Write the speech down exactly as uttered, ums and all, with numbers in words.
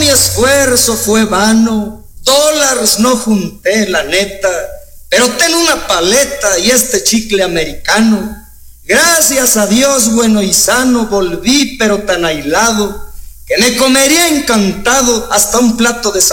mi esfuerzo fue vano, dólares no junté, la neta, pero ten una paleta y este chicle americano. Gracias a Dios bueno y sano volví, pero tan aislado que me comería encantado hasta un plato de